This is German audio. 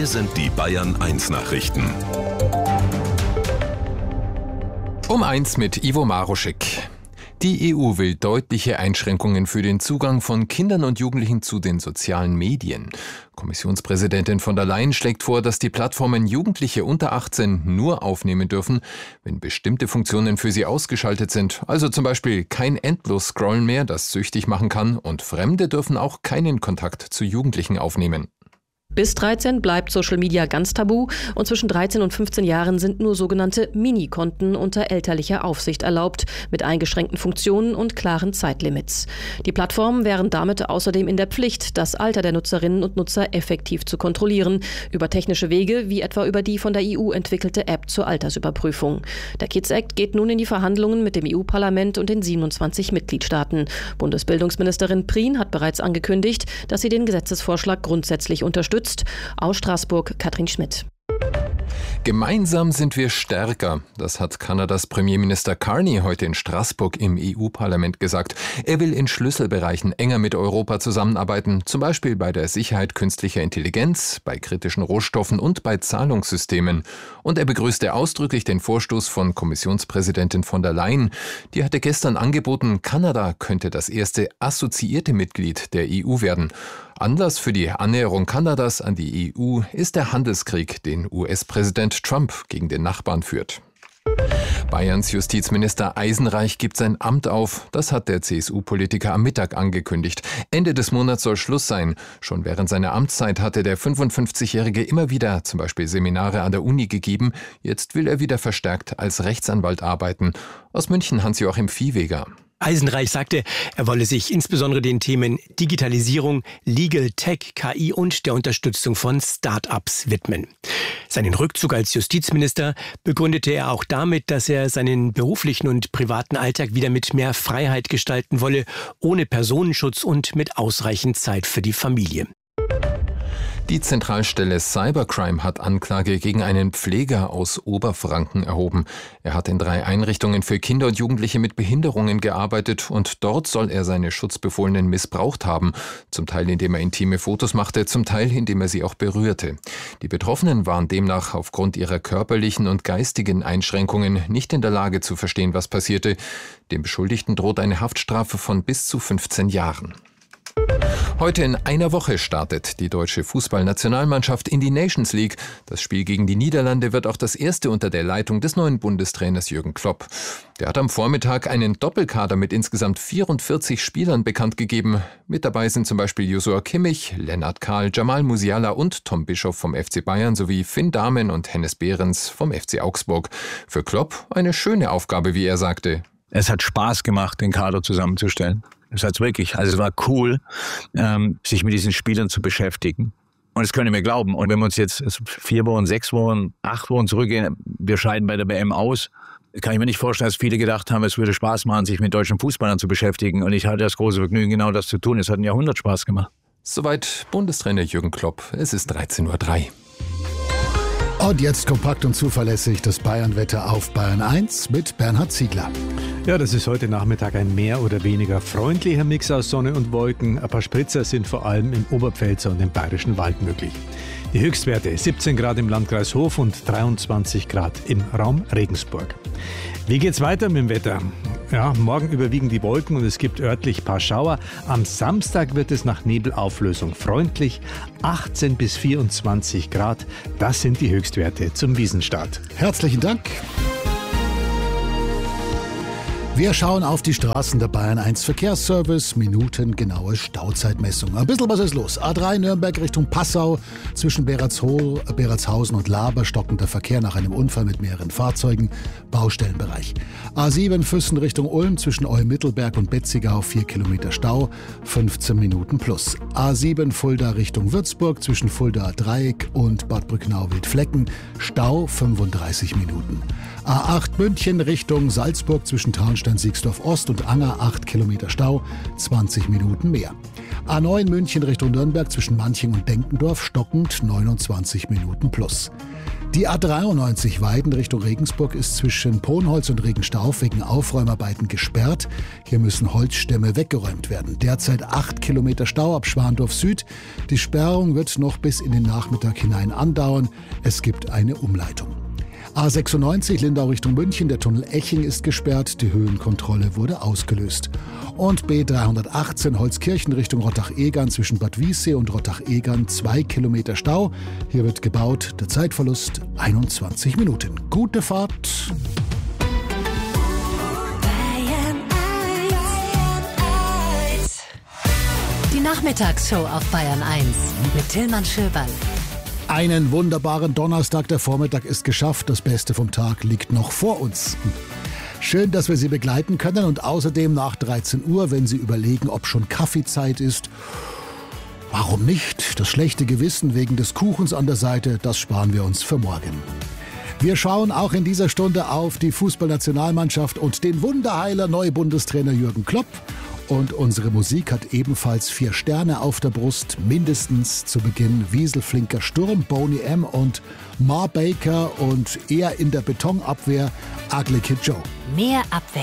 Hier sind die Bayern 1 Nachrichten. Um 1 mit Ivo Maruschek. Die EU will deutliche Einschränkungen für den Zugang von Kindern und Jugendlichen zu den sozialen Medien. Kommissionspräsidentin von der Leyen schlägt vor, dass die Plattformen Jugendliche unter 18 nur aufnehmen dürfen, wenn bestimmte Funktionen für sie ausgeschaltet sind. Also zum Beispiel kein Endlos-Scrollen mehr, das süchtig machen kann, und Fremde dürfen auch keinen Kontakt zu Jugendlichen aufnehmen. Bis 13 bleibt Social Media ganz tabu und zwischen 13 und 15 Jahren sind nur sogenannte Mini-Konten unter elterlicher Aufsicht erlaubt, mit eingeschränkten Funktionen und klaren Zeitlimits. Die Plattformen wären damit außerdem in der Pflicht, das Alter der Nutzerinnen und Nutzer effektiv zu kontrollieren, über technische Wege, wie etwa über die von der EU entwickelte App zur Altersüberprüfung. Der Kids Act geht nun in die Verhandlungen mit dem EU-Parlament und den 27 Mitgliedstaaten. Bundesbildungsministerin Prien hat bereits angekündigt, dass sie den Gesetzesvorschlag grundsätzlich unterstützt. Aus Straßburg Katrin Schmidt. Gemeinsam sind wir stärker. Das hat Kanadas Premierminister Carney heute in Straßburg im EU-Parlament gesagt. Er will in Schlüsselbereichen enger mit Europa zusammenarbeiten, zum Beispiel bei der Sicherheit künstlicher Intelligenz, bei kritischen Rohstoffen und bei Zahlungssystemen. Und er begrüßte ausdrücklich den Vorstoß von Kommissionspräsidentin von der Leyen. Die hatte gestern angeboten, Kanada könnte das erste assoziierte Mitglied der EU werden. Anlass für die Annäherung Kanadas an die EU ist der Handelskrieg, den US-Präsident Trump gegen den Nachbarn führt. Bayerns Justizminister Eisenreich gibt sein Amt auf. Das hat der CSU-Politiker am Mittag angekündigt. Ende des Monats soll Schluss sein. Schon während seiner Amtszeit hatte der 55-Jährige immer wieder zum Beispiel Seminare an der Uni gegeben. Jetzt will er wieder verstärkt als Rechtsanwalt arbeiten. Aus München Hans-Joachim Viehweger. Eisenreich sagte, er wolle sich insbesondere den Themen Digitalisierung, Legal Tech, KI und der Unterstützung von Start-ups widmen. Seinen Rückzug als Justizminister begründete er auch damit, dass er seinen beruflichen und privaten Alltag wieder mit mehr Freiheit gestalten wolle, ohne Personenschutz und mit ausreichend Zeit für die Familie. Die Zentralstelle Cybercrime hat Anklage gegen einen Pfleger aus Oberfranken erhoben. Er hat in 3 Einrichtungen für Kinder und Jugendliche mit Behinderungen gearbeitet und dort soll er seine Schutzbefohlenen missbraucht haben. Zum Teil, indem er intime Fotos machte, zum Teil, indem er sie auch berührte. Die Betroffenen waren demnach aufgrund ihrer körperlichen und geistigen Einschränkungen nicht in der Lage zu verstehen, was passierte. Dem Beschuldigten droht eine Haftstrafe von bis zu 15 Jahren. Heute in einer Woche startet die deutsche Fußballnationalmannschaft in die Nations League. Das Spiel gegen die Niederlande wird auch das erste unter der Leitung des neuen Bundestrainers Jürgen Klopp. Der hat am Vormittag einen Doppelkader mit insgesamt 44 Spielern bekannt gegeben. Mit dabei sind zum Beispiel Joshua Kimmich, Lennart Kahl, Jamal Musiala und Tom Bischoff vom FC Bayern sowie Finn Dahmen und Hennes Behrens vom FC Augsburg. Für Klopp eine schöne Aufgabe, wie er sagte. Es hat Spaß gemacht, den Kader zusammenzustellen. Es hat wirklich, also es war cool, sich mit diesen Spielern zu beschäftigen. Und das können wir glauben. Und wenn wir uns jetzt 4 Wochen, 6 Wochen, 8 Wochen zurückgehen, wir scheiden bei der WM aus, kann ich mir nicht vorstellen, dass viele gedacht haben, es würde Spaß machen, sich mit deutschen Fußballern zu beschäftigen. Und ich hatte das große Vergnügen, genau das zu tun. Es hat ein Jahrhundert Spaß gemacht. Soweit Bundestrainer Jürgen Klopp. Es ist 13:03 Uhr. Und jetzt kompakt und zuverlässig das Bayern-Wetter auf Bayern 1 mit Bernhard Ziegler. Ja, das ist heute Nachmittag ein mehr oder weniger freundlicher Mix aus Sonne und Wolken. Ein paar Spritzer sind vor allem im Oberpfälzer und im Bayerischen Wald möglich. Die Höchstwerte 17 Grad im Landkreis Hof und 23 Grad im Raum Regensburg. Wie geht's weiter mit dem Wetter? Ja, morgen überwiegen die Wolken und es gibt örtlich ein paar Schauer. Am Samstag wird es nach Nebelauflösung freundlich. 18 bis 24 Grad, das sind die Höchstwerte zum Wiesenstart. Herzlichen Dank. Wir schauen auf die Straßen der Bayern 1 Verkehrsservice, minutengenaue Stauzeitmessung. Ein bisschen was ist los. A3 Nürnberg Richtung Passau, zwischen Beratshausen und Laber stockender Verkehr nach einem Unfall mit mehreren Fahrzeugen, Baustellenbereich. A7 Füssen Richtung Ulm, zwischen Eumittelberg und Betzigau 4 Kilometer Stau, 15 Minuten plus. A7 Fulda Richtung Würzburg, zwischen Fulda Dreieck und Bad Brücknau-Wildflecken, Stau 35 Minuten. A8 München Richtung Salzburg, zwischen Traunstein-Siegsdorf Ost und Anger 8 Kilometer Stau, 20 Minuten mehr. A9 München Richtung Nürnberg, zwischen Manching und Denkendorf stockend 29 Minuten plus. Die A93 Weiden Richtung Regensburg ist zwischen Ponholz und Regenstauf wegen Aufräumarbeiten gesperrt. Hier müssen Holzstämme weggeräumt werden. Derzeit 8 Kilometer Stau ab Schwandorf Süd. Die Sperrung wird noch bis in den Nachmittag hinein andauern. Es gibt eine Umleitung. A96 Lindau Richtung München, der Tunnel Eching ist gesperrt, die Höhenkontrolle wurde ausgelöst. Und B318 Holzkirchen Richtung Rottach-Egern zwischen Bad Wiessee und Rottach-Egern 2 Kilometer Stau. Hier wird gebaut, der Zeitverlust 21 Minuten. Gute Fahrt! Die Nachmittagsshow auf Bayern 1 mit Tillmann Schöberl. Einen wunderbaren Donnerstag, der Vormittag ist geschafft, das Beste vom Tag liegt noch vor uns. Schön, dass wir Sie begleiten können und außerdem nach 13 Uhr, wenn Sie überlegen, ob schon Kaffeezeit ist. Warum nicht? Das schlechte Gewissen wegen des Kuchens an der Seite, das sparen wir uns für morgen. Wir schauen auch in dieser Stunde auf die Fußballnationalmannschaft und den Wunderheiler Neubundestrainer Jürgen Klopp. Und unsere Musik hat ebenfalls 4 Sterne auf der Brust, mindestens zu Beginn Wieselflinker Sturm, Boney M. und Ma Baker und eher in der Betonabwehr Ugly Kid Joe. Mehr Abwechslung.